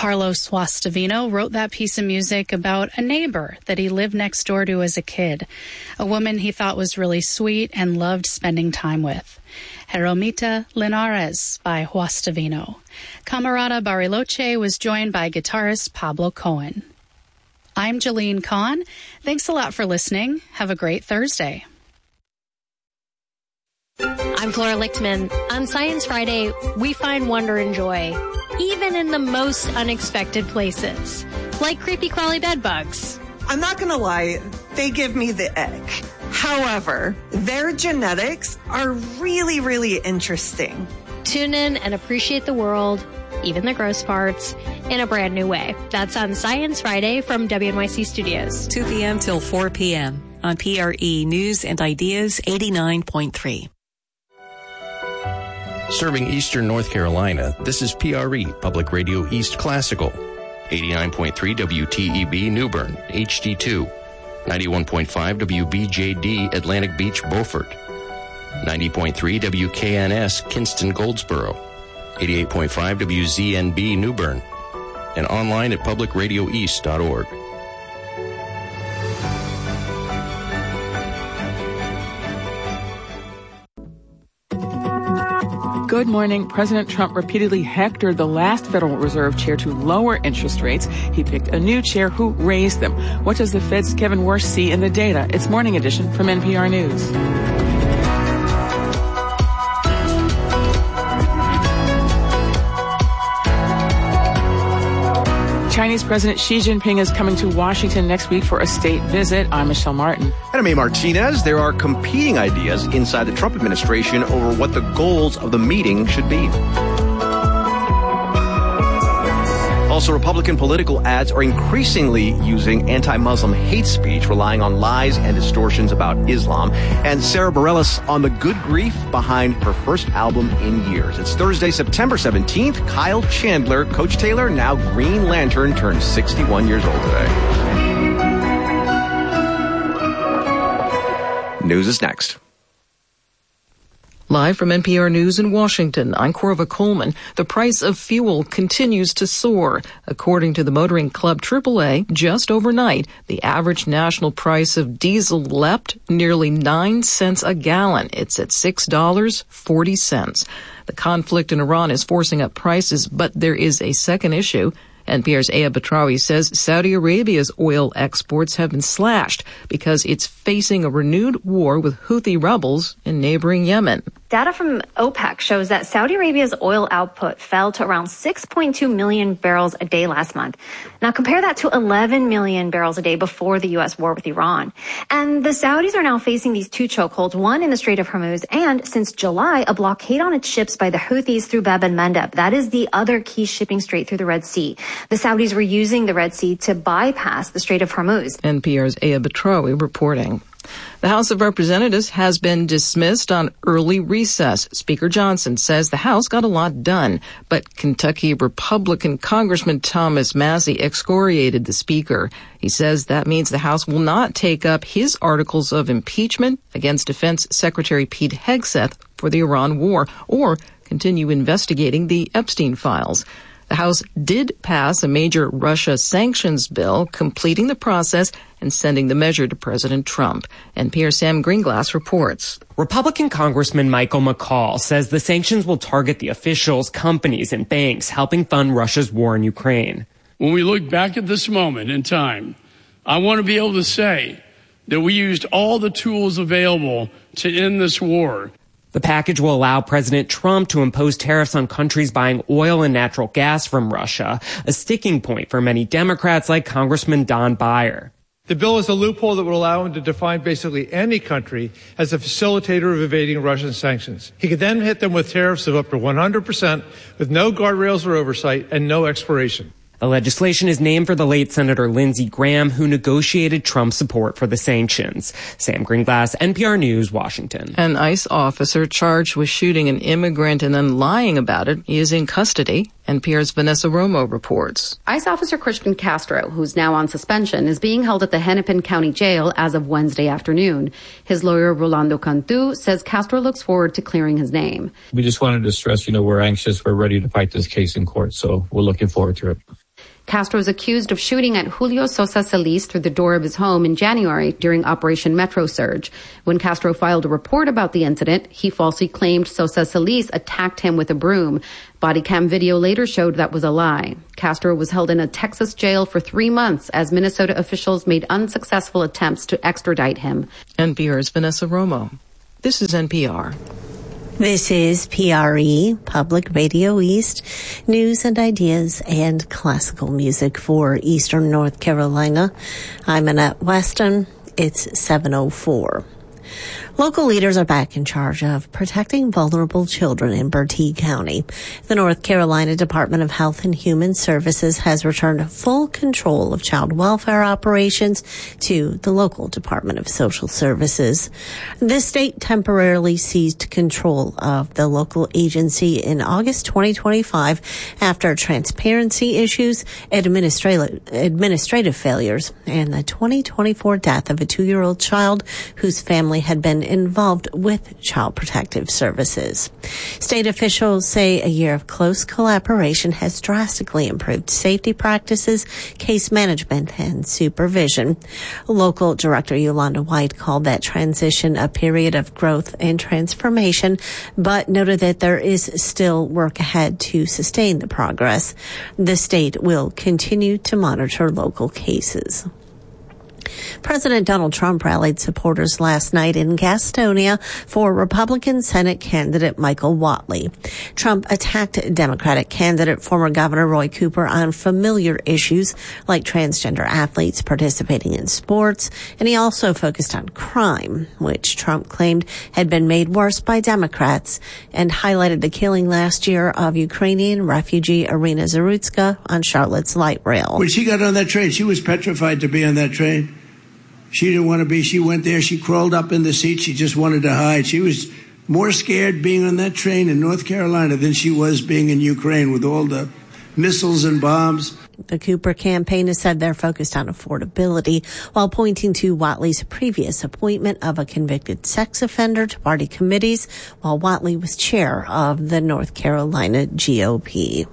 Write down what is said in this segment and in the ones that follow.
Carlos Guastavino wrote that piece of music about a neighbor that he lived next door to as a kid, a woman he thought was really sweet and loved spending time with. Jeromita Linares by Guastavino. Camarada Bariloche was joined by guitarist Pablo Cohen. I'm Jalene Kahn. Thanks a lot for listening. Have a great Thursday. I'm Flora Lichtman. On Science Friday, we find wonder and joy, even in the most unexpected places, like creepy crawly bed bugs. I'm not going to lie, they give me the ick. However, their genetics are really, really interesting. Tune in and appreciate the world, even the gross parts, in a brand new way. That's on Science Friday from WNYC Studios. 2 p.m. till 4 p.m. on PRE News and Ideas 89.3. Serving Eastern North Carolina, this is PRE, Public Radio East Classical. 89.3 WTEB New Bern, HD2. 91.5 WBJD Atlantic Beach Beaufort. 90.3 WKNS Kinston Goldsboro. 88.5 WZNB New Bern. And online at publicradioeast.org. Good morning. President Trump repeatedly hectored the last Federal Reserve chair to lower interest rates. He picked a new chair who raised them. What does the Fed's Kevin Warsh see in the data? It's Morning Edition from NPR News. Chinese President Xi Jinping is coming to Washington next week for a state visit. I'm Michelle Martin. And I'm A. Martinez. There are competing ideas inside the Trump administration over what the goals of the meeting should be. Also, Republican political ads are increasingly using anti-Muslim hate speech, relying on lies and distortions about Islam. And Sarah Bareilles on the good grief behind her first album in years. It's Thursday, September 17th. Kyle Chandler, Coach Taylor, now Green Lantern, turned 61 years old today. News is next. Live from NPR News in Washington, I'm Corva Coleman. The price of fuel continues to soar. According to the Motoring Club AAA, just overnight, the average national price of diesel leapt nearly 9 cents a gallon. It's at $6.40. The conflict in Iran is forcing up prices, but there is a second issue. NPR's Aya Batrawi says Saudi Arabia's oil exports have been slashed because it's facing a renewed war with Houthi rebels in neighboring Yemen. Data from OPEC shows that Saudi Arabia's oil output fell to around 6.2 million barrels a day last month. Now compare that to 11 million barrels a day before the U.S. war with Iran. And the Saudis are now facing these two chokeholds, one in the Strait of Hormuz, and since July, a blockade on its ships by the Houthis through Bab el-Mandeb. That is the other key shipping strait through the Red Sea. The Saudis were using the Red Sea to bypass the Strait of Hormuz. NPR's Aya Batrawi reporting. The House of Representatives has been dismissed on early recess. Speaker Johnson says the House got a lot done, but Kentucky Republican Congressman Thomas Massie excoriated the Speaker. He says that means the House will not take up his articles of impeachment against Defense Secretary Pete Hegseth for the Iran war or continue investigating the Epstein files. The House did pass a major Russia sanctions bill, completing the process and sending the measure to President Trump. NPR's Sam Greenglass reports. Republican Congressman Michael McCaul says the sanctions will target the officials, companies, and banks helping fund Russia's war in Ukraine. When we look back at this moment in time, I want to be able to say that we used all the tools available to end this war. The package will allow President Trump to impose tariffs on countries buying oil and natural gas from Russia, a sticking point for many Democrats like Congressman Don Beyer. The bill is a loophole that would allow him to define basically any country as a facilitator of evading Russian sanctions. He could then hit them with tariffs of up to 100% with no guardrails or oversight and no expiration. The legislation is named for the late Senator Lindsey Graham, who negotiated Trump's support for the sanctions. Sam Greenglass, NPR News, Washington. An ICE officer charged with shooting an immigrant and then lying about it is in custody. NPR's Vanessa Romo reports. ICE officer Christian Castro, who's now on suspension, is being held at the Hennepin County Jail as of Wednesday afternoon. His lawyer, Rolando Cantu, says Castro looks forward to clearing his name. We just wanted to stress, we're anxious. We're ready to fight this case in court, so we're looking forward to it. Castro is accused of shooting at Julio Sosa Solis through the door of his home in January during Operation Metro Surge. When Castro filed a report about the incident, he falsely claimed Sosa Solis attacked him with a broom. Body cam video later showed that was a lie. Castro was held in a Texas jail for 3 months as Minnesota officials made unsuccessful attempts to extradite him. NPR's Vanessa Romo. This is NPR. This is PRE, Public Radio East, news and ideas and classical music for Eastern North Carolina. I'm Annette Weston. It's 7:04. Local leaders are back in charge of protecting vulnerable children in Bertie County. The North Carolina Department of Health and Human Services has returned full control of child welfare operations to the local Department of Social Services. The state temporarily seized control of the local agency in August 2025 after transparency issues, administrative failures, and the 2024 death of a 2-year-old child whose family had been involved with Child Protective Services. State officials say a year of close collaboration has drastically improved safety practices, case management, and supervision. Local Director Yolanda White called that transition a period of growth and transformation, but noted that there is still work ahead to sustain the progress. The state will continue to monitor local cases. President Donald Trump rallied supporters last night in Gastonia for Republican Senate candidate Michael Whatley. Trump attacked Democratic candidate former Governor Roy Cooper on familiar issues like transgender athletes participating in sports, and he also focused on crime, which Trump claimed had been made worse by Democrats, and highlighted the killing last year of Ukrainian refugee Irina Zarutska on Charlotte's light rail. When she got on that train, she was petrified to be on that train. She didn't want to be. She went there. She crawled up in the seat. She just wanted to hide. She was more scared being on that train in North Carolina than she was being in Ukraine with all the missiles and bombs. The Cooper campaign has said they're focused on affordability while pointing to Whatley's previous appointment of a convicted sex offender to party committees while Whatley was chair of the North Carolina GOP.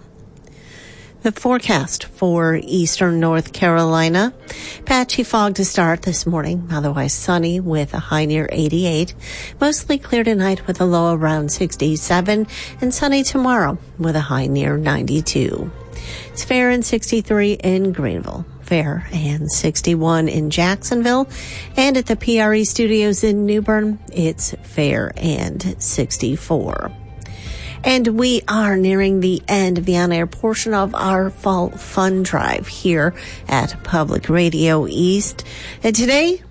The forecast for eastern North Carolina. Patchy fog to start this morning, otherwise sunny with a high near 88. Mostly clear tonight with a low around 67 and sunny tomorrow with a high near 92. It's fair and 63 in Greenville. Fair and 61 in Jacksonville. And at the PRE studios in New Bern, it's fair and 64. And we are nearing the end of the on-air portion of our Fall Fun Drive here at Public Radio East. And today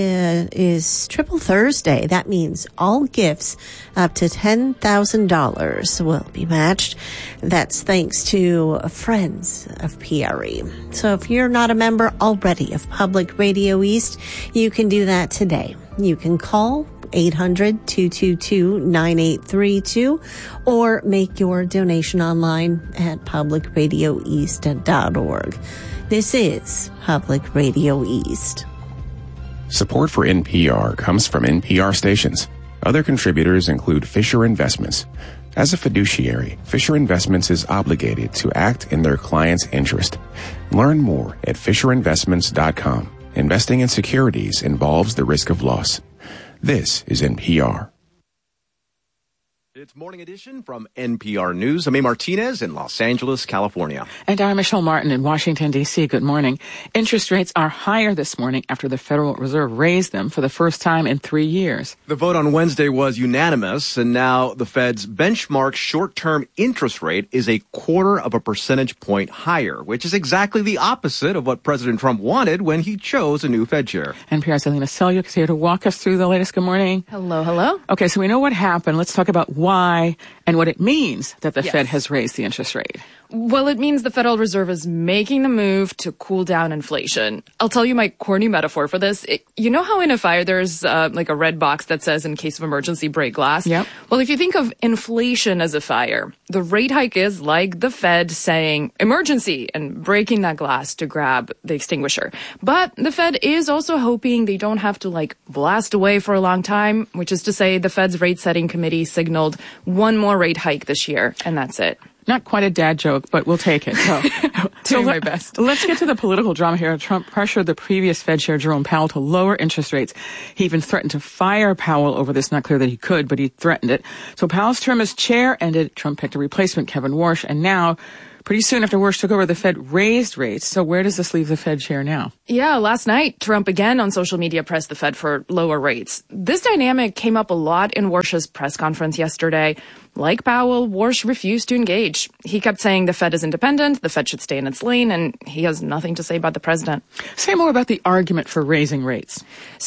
is Triple Thursday. That means all gifts up to $10,000 will be matched. That's thanks to friends of PRE. So if you're not a member already of Public Radio East, you can do that today. You can call 800-222-9832 or make your donation online at publicradioeast.org. This is Public Radio East. Support for NPR comes from NPR stations. Other contributors include Fisher Investments. As a fiduciary, Fisher Investments is obligated to act in their client's interest. Learn more at FisherInvestments.com. Investing in securities involves the risk of loss. This is NPR. It's Morning Edition from NPR News. I'm A. Martinez in Los Angeles, California. And I'm Michelle Martin in Washington, D.C. Good morning. Interest rates are higher this morning after the Federal Reserve raised them for the first time in 3 years. The vote on Wednesday was unanimous, and now the Fed's benchmark short-term interest rate is 0.25 percentage point higher, which is exactly the opposite of what President Trump wanted when he chose a new Fed chair. NPR's Alina Selyuk is here to walk us through the latest. Good morning. Hello, hello. Okay, so we know what happened. Let's talk about why and what it means that the Fed has raised the interest rate. Well, it means the Federal Reserve is making the move to cool down inflation. I'll tell you my corny metaphor for this. You know how in a fire there's like a red box that says in case of emergency break glass? Yep. Well, if you think of inflation as a fire, the rate hike is like the Fed saying emergency and breaking that glass to grab the extinguisher. But the Fed is also hoping they don't have to blast away for a long time, which is to say the Fed's rate setting committee signaled one more rate hike this year, and that's it. Not quite a dad joke, but we'll take it. Doing my best. Let's get to the political drama here. Trump pressured the previous Fed Chair Jerome Powell to lower interest rates. He even threatened to fire Powell over this. Not clear that he could, but he threatened it. So Powell's term as chair ended. Trump picked a replacement, Kevin Warsh, and now, pretty soon after Warsh took over, the Fed raised rates. So where does this leave the Fed chair now? Yeah, last night, Trump again on social media pressed the Fed for lower rates. This dynamic came up a lot in Warsh's press conference yesterday. Like Powell, Warsh refused to engage. He kept saying the Fed is independent, the Fed should stay in its lane, and he has nothing to say about the president. Say more about the argument for raising rates.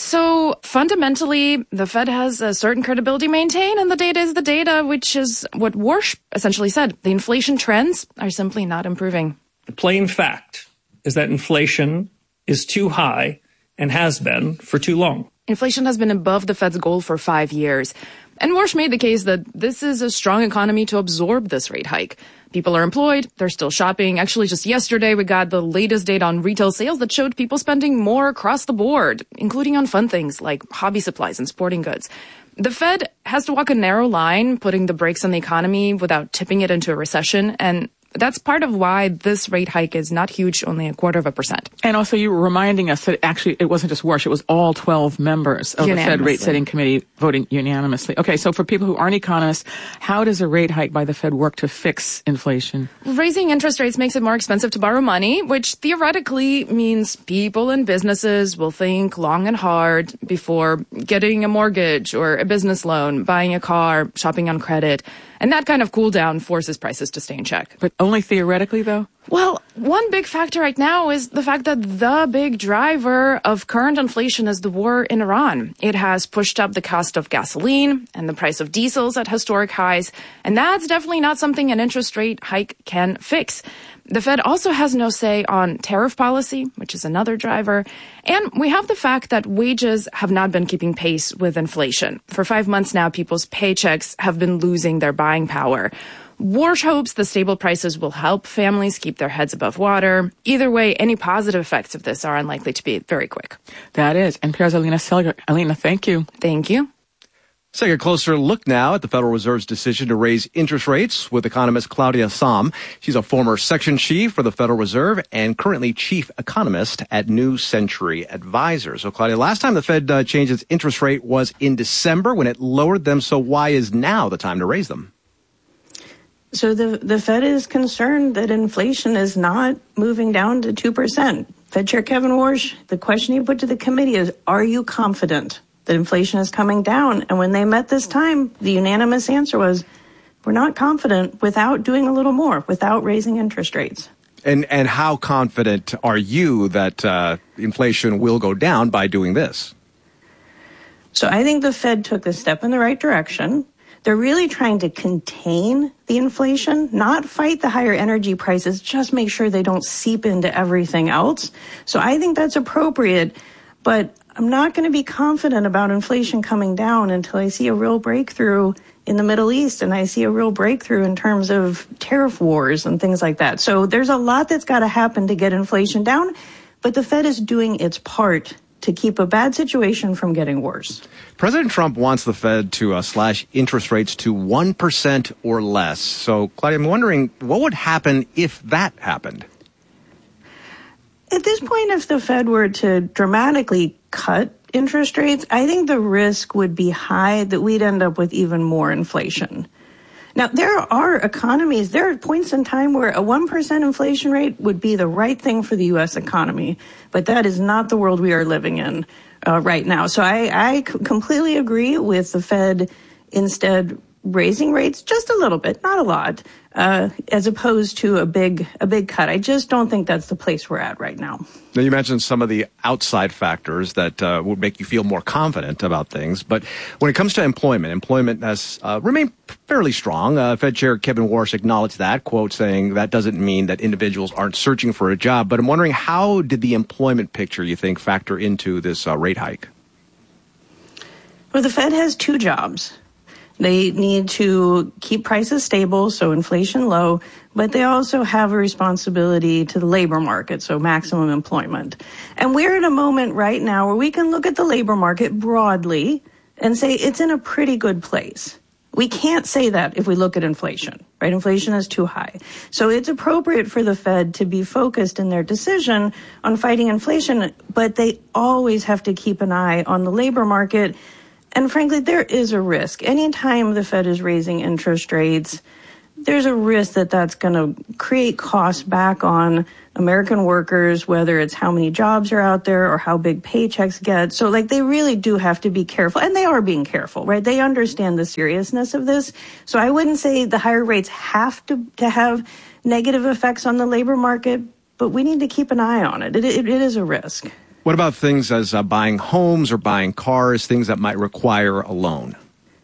So fundamentally, the Fed has a certain credibility maintained, and the data is the data, which is what Warsh essentially said. The inflation trends are simply not improving. The plain fact is that inflation is too high and has been for too long. Inflation has been above the Fed's goal for 5 years. And Warsh made the case that this is a strong economy to absorb this rate hike. People are employed. They're still shopping. Actually, just yesterday, we got the latest data on retail sales that showed people spending more across the board, including on fun things like hobby supplies and sporting goods. The Fed has to walk a narrow line, putting the brakes on the economy without tipping it into a recession. And that's part of why this rate hike is not huge, only 0.25%. And also you were reminding us that actually it wasn't just Warsh, it was all 12 members of the Fed rate setting committee voting unanimously. Okay, so for people who aren't economists, how does a rate hike by the Fed work to fix inflation? Raising interest rates makes it more expensive to borrow money, which theoretically means people and businesses will think long and hard before getting a mortgage or a business loan, buying a car, shopping on credit. And that kind of cool down forces prices to stay in check. But only theoretically, though? Well, one big factor right now is the fact that the big driver of current inflation is the war in Iran. It has pushed up the cost of gasoline and the price of diesels at historic highs. And that's definitely not something an interest rate hike can fix. The Fed also has no say on tariff policy, which is another driver. And we have the fact that wages have not been keeping pace with inflation. For 5 months now, people's paychecks have been losing their buying power. Warsh hopes the stable prices will help families keep their heads above water. Either way, any positive effects of this are unlikely to be very quick. That is. NPR's Alina Selyuk. Alina, thank you. Thank you. Let's take a closer look now at the Federal Reserve's decision to raise interest rates with economist Claudia Sahm. She's a former section chief for the Federal Reserve and currently chief economist at New Century Advisors. So, Claudia, last time the Fed changed its interest rate was in December when it lowered them. So why is now the time to raise them? So the Fed is concerned that inflation is not moving down to 2%. Fed Chair Kevin Warsh, the question he put to the committee is, are you confident that inflation is coming down? And when they met this time, the unanimous answer was, we're not confident without doing a little more, without raising interest rates. And how confident are you that inflation will go down by doing this? So I think the Fed took the step in the right direction. They're really trying to contain the inflation, not fight the higher energy prices, just make sure they don't seep into everything else. So I think that's appropriate, but I'm not going to be confident about inflation coming down until I see a real breakthrough in the Middle East and I see a real breakthrough in terms of tariff wars and things like that. So there's a lot that's got to happen to get inflation down, but the Fed is doing its part to keep a bad situation from getting worse. President Trump wants the Fed to slash interest rates to 1% or less. So, Claudia, I'm wondering what would happen if that happened? At this point, if the Fed were to dramatically cut interest rates, I think the risk would be high that we'd end up with even more inflation. Now, there are economies, there are points in time where a 1% inflation rate would be the right thing for the U.S. economy, but that is not the world we are living in right now. So I completely agree with the Fed instead raising rates just a little bit, not a lot, as opposed to a big cut. I just don't think that's the place we're at right now. Now, you mentioned some of the outside factors that would make you feel more confident about things. But when it comes to employment has remained fairly strong. Fed Chair Kevin Warsh acknowledged that, quote, saying that doesn't mean that individuals aren't searching for a job. But I'm wondering, how did the employment picture, you think, factor into this rate hike? Well, the Fed has two jobs. They need to keep prices stable, so inflation low, but they also have a responsibility to the labor market, so maximum employment. And we're at a moment right now where we can look at the labor market broadly and say it's in a pretty good place. We can't say that if we look at inflation, right? Inflation is too high. So it's appropriate for the Fed to be focused in their decision on fighting inflation, but they always have to keep an eye on the labor market. And frankly, there is a risk. Anytime the Fed is raising interest rates, there's a risk that that's going to create costs back on American workers, whether it's how many jobs are out there or how big paychecks get. So they really do have to be careful, and they are being careful, right? They understand the seriousness of this. So I wouldn't say the higher rates have to have negative effects on the labor market, but we need to keep an eye on it. It is a risk. What about things as buying homes or buying cars, things that might require a loan?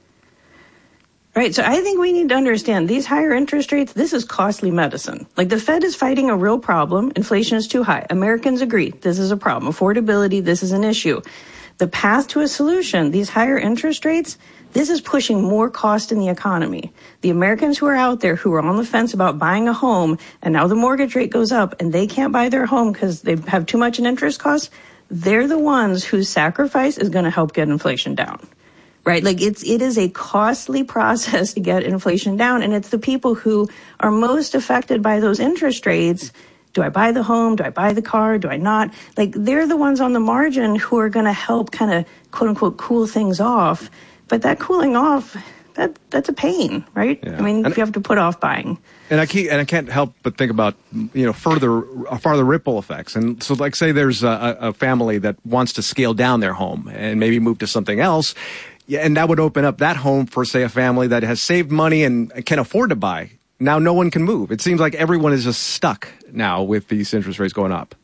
Right. So I think we need to understand these higher interest rates, this is costly medicine. The Fed is fighting a real problem. Inflation is too high. Americans agree this is a problem. Affordability, this is an issue. The path to a solution, these higher interest rates, this is pushing more cost in the economy. The Americans who are out there who are on the fence about buying a home, and now the mortgage rate goes up and they can't buy their home because they have too much in interest costs, they're the ones whose sacrifice is going to help get inflation down. Right? It is a costly process to get inflation down, and it's the people who are most affected by those interest rates. Do I buy the home? Do I buy the car? Do I not? They're the ones on the margin who are going to help kind of quote unquote cool things off. But that cooling off, that's a pain, right? Yeah. I mean, if you have to put off buying. And I can't help but think about, farther ripple effects. And so, say there's a family that wants to scale down their home and maybe move to something else. Yeah, and that would open up that home for, say, a family that has saved money and can afford to buy. Now no one can move. It seems like everyone is just stuck now with these interest rates going up.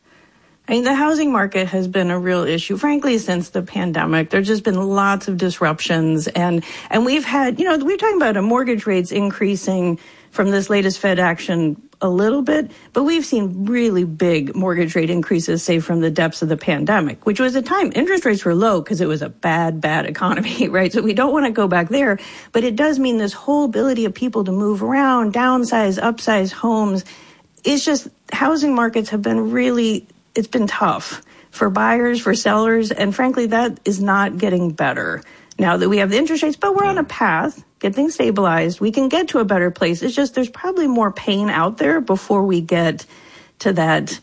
I mean, the housing market has been a real issue, frankly, since the pandemic. There's just been lots of disruptions. And we've had, we're talking about mortgage rates increasing from this latest Fed action a little bit, but we've seen really big mortgage rate increases, say, from the depths of the pandemic, which was a time interest rates were low because it was a bad economy, right? So we don't want to go back there, but it does mean this whole ability of people to move around, downsize, upsize homes. It's just housing markets have been it's been tough for buyers, for sellers, and frankly, that is not getting better now that we have the interest rates, but we're on a path, get things stabilized. We can get to a better place. It's just there's probably more pain out there before we get to that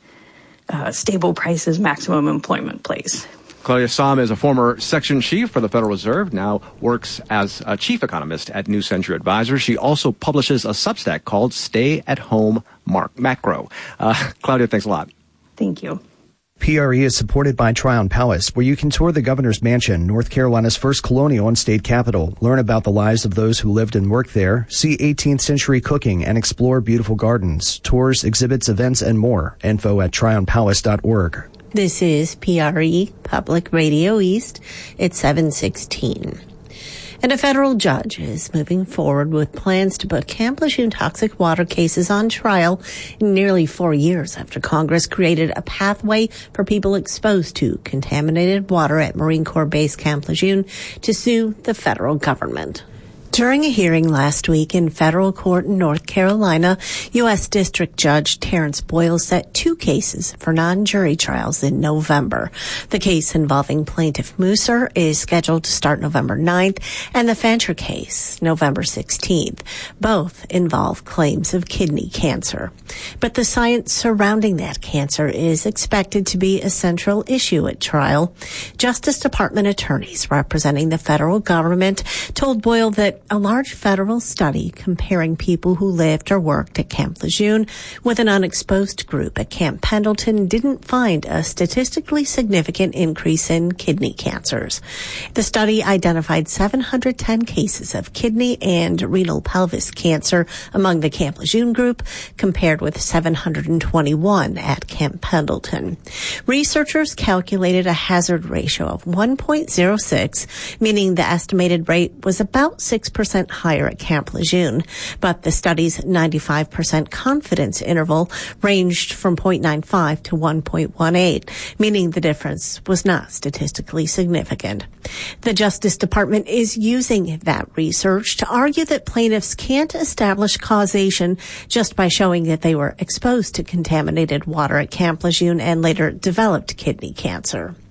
stable prices, maximum employment place. Claudia Sahm is a former section chief for the Federal Reserve, now works as a chief economist at New Century Advisors. She also publishes a Substack called Stay at Home Macro. Claudia, thanks a lot. Thank you. PRE is supported by Tryon Palace, where you can tour the Governor's Mansion, North Carolina's first colonial and state capital, learn about the lives of those who lived and worked there, see 18th century cooking, and explore beautiful gardens, tours, exhibits, events, and more. Info at tryonpalace.org. This is PRE, Public Radio East. It's 7:16. And a federal judge is moving forward with plans to put Camp Lejeune toxic water cases on trial nearly 4 years after Congress created a pathway for people exposed to contaminated water at Marine Corps Base Camp Lejeune to sue the federal government. During a hearing last week in federal court in North Carolina, U.S. District Judge Terrence Boyle set 2 cases for non-jury trials in November. The case involving plaintiff Musser is scheduled to start November 9th, and the Fancher case, November 16th. Both involve claims of kidney cancer. But the science surrounding that cancer is expected to be a central issue at trial. Justice Department attorneys representing the federal government told Boyle that a large federal study comparing people who lived or worked at Camp Lejeune with an unexposed group at Camp Pendleton didn't find a statistically significant increase in kidney cancers. The study identified 710 cases of kidney and renal pelvis cancer among the Camp Lejeune group, compared with 721 at Camp Pendleton. Researchers calculated a hazard ratio of 1.06, meaning the estimated rate was about 6% higher at Camp Lejeune, but the study's 95% confidence interval ranged from 0.95 to 1.18, meaning the difference was not statistically significant. The Justice Department is using that research to argue that plaintiffs can't establish causation just by showing that they were exposed to contaminated water at Camp Lejeune and later developed kidney cancer.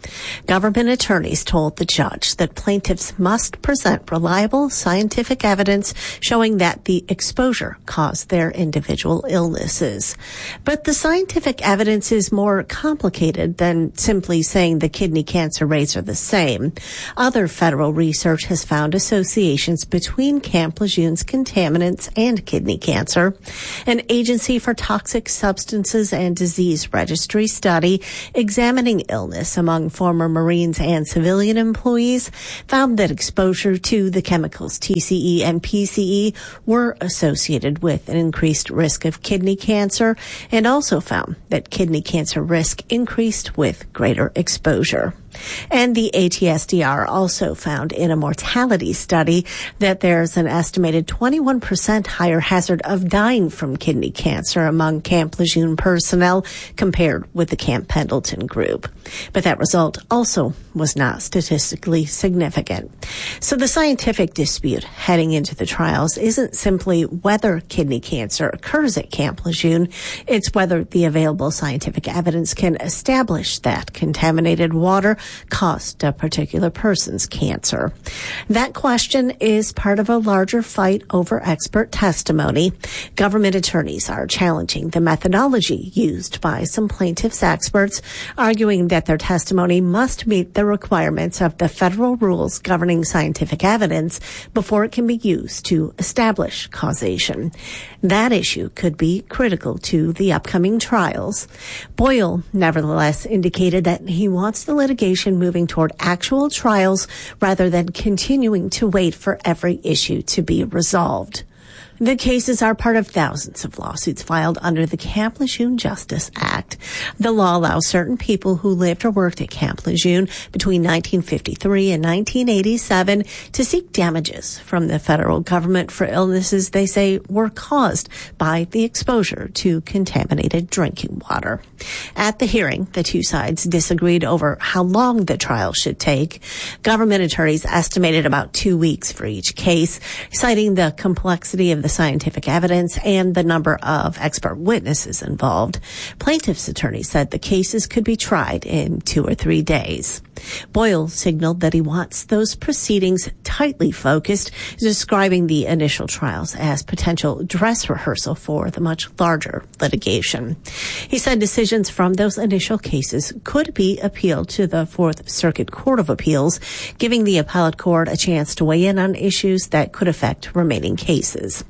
Government attorneys told the judge that plaintiffs must present reliable scientific evidence showing that the exposure caused their individual illnesses. But the scientific evidence is more complicated than simply saying the kidney cancer rates are the same. Other federal research has found associations between Camp Lejeune's contaminants and kidney cancer. An Agency for Toxic Substances and Disease Registry study examining illness among former Marines and civilian employees found that exposure to the chemicals TCE and PCE were associated with an increased risk of kidney cancer, and also found that kidney cancer risk increased with greater exposure. And the ATSDR also found in a mortality study that there's an estimated 21% higher hazard of dying from kidney cancer among Camp Lejeune personnel compared with the Camp Pendleton group. But that result also was not statistically significant. So the scientific dispute heading into the trials isn't simply whether kidney cancer occurs at Camp Lejeune, it's whether the available scientific evidence can establish that contaminated water caused a particular person's cancer. That question is part of a larger fight over expert testimony. Government attorneys are challenging the methodology used by some plaintiffs' experts, arguing that their testimony must meet the requirements of the federal rules governing scientific evidence before it can be used to establish causation. That issue could be critical to the upcoming trials. Boyle nevertheless indicated that he wants the litigation moving toward actual trials rather than continuing to wait for every issue to be resolved. The cases are part of thousands of lawsuits filed under the Camp Lejeune Justice Act. The law allows certain people who lived or worked at Camp Lejeune between 1953 and 1987 to seek damages from the federal government for illnesses they say were caused by the exposure to contaminated drinking water. At the hearing, the two sides disagreed over how long the trial should take. Government attorneys estimated about 2 weeks for each case, citing the complexity of the scientific evidence and the number of expert witnesses involved. Plaintiffs' attorneys said the cases could be tried in 2 or 3 days. Boyle signaled that he wants those proceedings tightly focused, describing the initial trials as potential dress rehearsal for the much larger litigation. He said decisions from those initial cases could be appealed to the Fourth Circuit Court of Appeals, giving the appellate court a chance to weigh in on issues that could affect remaining cases.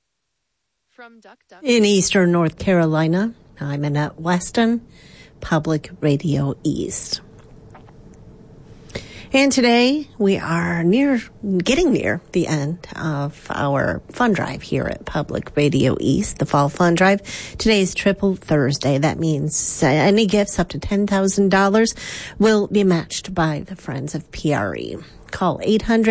In eastern North Carolina, I'm Annette Weston, Public Radio East. And today we are getting near the end of our fund drive here at Public Radio East, the Fall Fund Drive. Today is Triple Thursday. That means any gifts up to $10,000 will be matched by the Friends of PRE. Call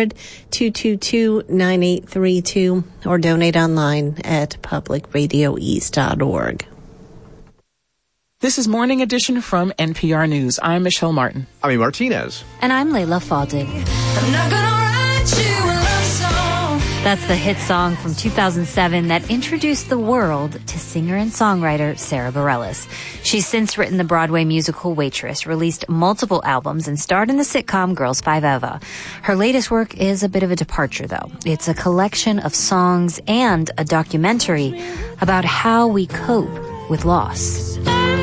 800-222-9832 or donate online at publicradioeast.org. This is Morning Edition from NPR News. I'm Michelle Martin. I'm Martinez. And I'm Layla Faldig. I'm not gonna write you a love song. That's the hit song from 2007 that introduced the world to singer and songwriter Sara Bareilles. She's since written the Broadway musical Waitress, released multiple albums, and starred in the sitcom Girls 5 Eva. Her latest work is a bit of a departure, though. It's a collection of songs and a documentary about how we cope with loss.